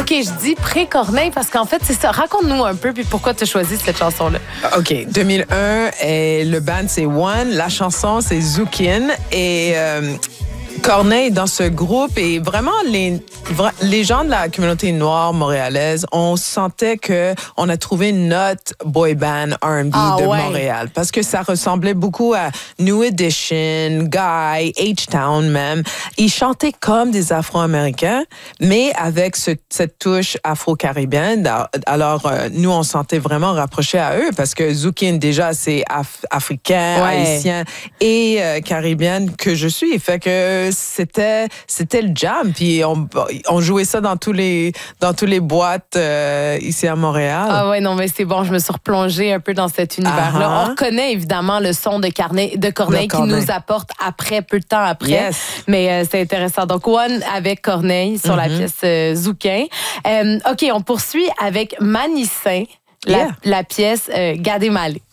OK, je dis pré-Corneille parce qu'en fait, c'est ça. Raconte-nous un peu, puis pourquoi tu as choisi cette chanson-là. OK, 2001, et le band, c'est One. La chanson, c'est Zoukin. Et Corneille, dans ce groupe, et vraiment, les gens de la communauté noire montréalaise, on sentait qu'on a trouvé notre boy band R&B de Montréal. Parce que ça ressemblait beaucoup à New Edition, Guy, H-Town même. Ils chantaient comme des Afro-Américains, mais avec cette touche afro-caribéenne. Alors, nous, on sentait vraiment rapprochés à eux parce que Zoukin, déjà, c'est africain, haïtien et caribéenne que je suis. Fait que c'était le jam. Puis on jouait ça dans tous les boîtes ici à Montréal. Ah ouais, non, mais c'est bon. Je me suis replongée un peu dans cet univers-là. On reconnaît évidemment le son de Corneille qui nous apporte peu de temps après. Yes. Mais c'est intéressant. Donc, One avec Corneille sur la pièce Zoukin. OK, on poursuit avec Manissin, la pièce Gadé Malé.